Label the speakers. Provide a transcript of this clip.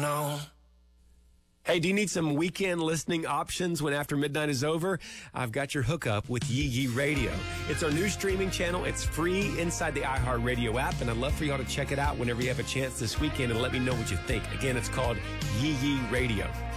Speaker 1: know.
Speaker 2: Hey, do you need some weekend listening options when after midnight is over? I've got your hookup with Yee Yee Radio. It's our new streaming channel. It's free inside the iHeartRadio app, and I'd love for y'all to check it out whenever you have a chance this weekend and let me know what you think. Again, it's called Yee Yee Radio.